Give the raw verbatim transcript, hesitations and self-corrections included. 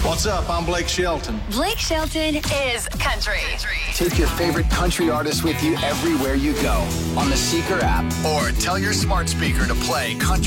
What's up? I'm Blake Shelton. Blake Shelton is country. Take your favorite country artist with you everywhere you go on the Seeker app, or tell your smart speaker to play country.